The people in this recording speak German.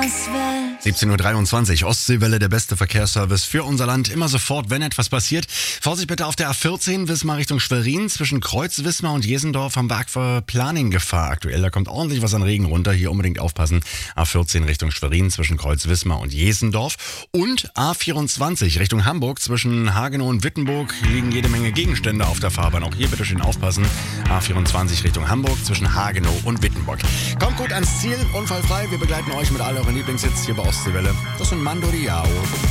Welt. 17.23 Uhr, Ostseewelle, der beste Verkehrsservice für unser Land. Immer sofort, wenn etwas passiert. Vorsicht bitte auf der A14, Wismar Richtung Schwerin. Zwischen Kreuz Wismar und Jesendorf haben wir Aquaplaning-Gefahr aktuell. Da kommt ordentlich was an Regen runter. Hier unbedingt aufpassen. A14 Richtung Schwerin zwischen Kreuz Wismar und Jesendorf. Und A24 Richtung Hamburg zwischen Hagenow und Wittenburg liegen jede Menge Gegenstände auf der Fahrbahn. Auch hier bitte schön aufpassen. A24 Richtung Hamburg zwischen Hagenow und Wittenburg. Kommt gut ans Ziel, unfallfrei. Wir begleiten euch mit all euren Lieblingshits hier bei Ostseewelle. Das sind Mando Diao.